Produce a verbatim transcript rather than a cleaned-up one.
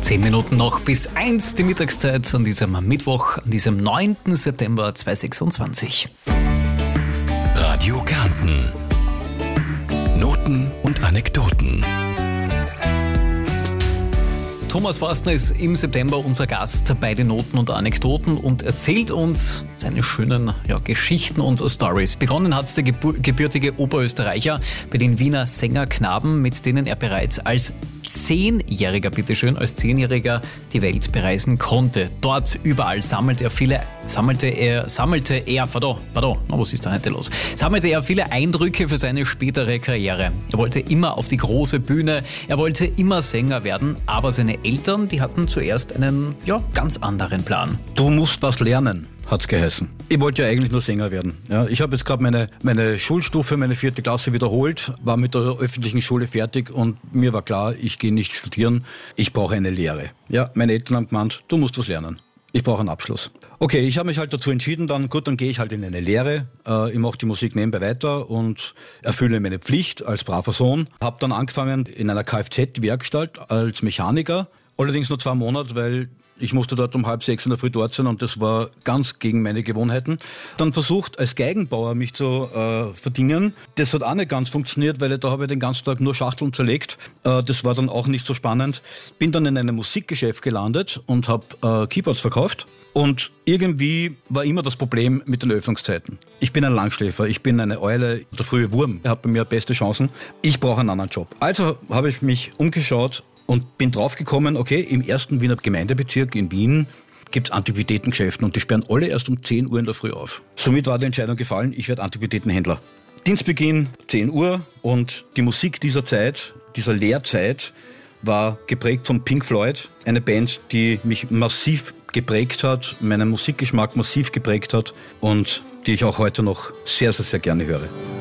Zehn Minuten noch bis eins die Mittagszeit an diesem Mittwoch, an diesem neunten September zweitausendsechsundzwanzig. Radio Kärnten. Noten und Anekdoten. Thomas Forstner ist im September unser Gast bei den Noten und Anekdoten und erzählt uns seine schönen ja, Geschichten und Stories. Begonnen hat der gebür- gebürtige Oberösterreicher bei den Wiener Sängerknaben, mit denen er bereits als Zehnjähriger, bitteschön, als Zehnjähriger die Welt bereisen konnte. Dort überall sammelte er viele, sammelte er, sammelte er, pardon, pardon, no, was ist da heute los? Sammelte er viele Eindrücke für seine spätere Karriere. Er wollte immer auf die große Bühne, er wollte immer Sänger werden, aber seine Eltern, die hatten zuerst einen, ja, ganz anderen Plan. Du musst was lernen, hat's geheißen. Ich wollte ja eigentlich nur Sänger werden. Ja, ich habe jetzt gerade meine, meine Schulstufe, meine vierte Klasse wiederholt, war mit der öffentlichen Schule fertig und mir war klar, ich gehe nicht studieren, ich brauche eine Lehre. Ja, meine Eltern haben gemeint, du musst was lernen. Ich brauche einen Abschluss. Okay, ich habe mich halt dazu entschieden, dann gut, dann gehe ich halt in eine Lehre. Äh, ich mache die Musik nebenbei weiter und erfülle meine Pflicht als braver Sohn. Habe dann angefangen in einer Kfz-Werkstatt als Mechaniker. Allerdings nur zwei Monate, weil ich musste dort um halb sechs in der Früh dort sein und das war ganz gegen meine Gewohnheiten. Dann versucht, als Geigenbauer mich zu äh, verdingen. Das hat auch nicht ganz funktioniert, weil da habe ich den ganzen Tag nur Schachteln zerlegt. Äh, das war dann auch nicht so spannend. Bin dann in einem Musikgeschäft gelandet und habe äh, Keyboards verkauft. Und irgendwie war immer das Problem mit den Öffnungszeiten. Ich bin ein Langschläfer, ich bin eine Eule, der frühe Wurm. Er hat bei mir beste Chancen. Ich brauche einen anderen Job. Also habe ich mich umgeschaut und bin draufgekommen, okay, im ersten Wiener Gemeindebezirk in Wien gibt's Antiquitätengeschäfte und die sperren alle erst um zehn Uhr in der Früh auf. Somit war die Entscheidung gefallen, ich werde Antiquitätenhändler. Dienstbeginn zehn Uhr und die Musik dieser Zeit, dieser Lehrzeit, war geprägt von Pink Floyd, eine Band, die mich massiv geprägt hat, meinen Musikgeschmack massiv geprägt hat und die ich auch heute noch sehr, sehr, sehr gerne höre.